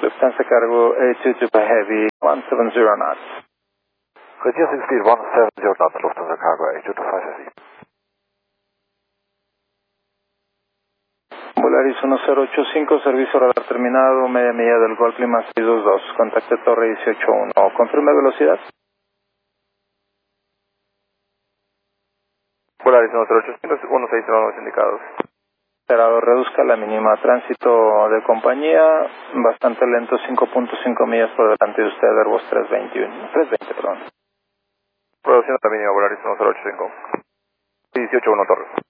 Lufthansa Cargo A22 Heavy 170 knots. Reducing speed 170 knots, Lufthansa Cargo A225 Heavy. Volaris 1085, servicio radar terminado, media milla del Golf Lima 622, contacte torre 181, confirme velocidad. Volaris 1085, 169 indicados. Reduzca la mínima, tránsito de compañía, bastante lento, 5.5 millas por delante de usted, Airbus 320, perdón. Producción la mínima, Volaris 1085. 181 Torres.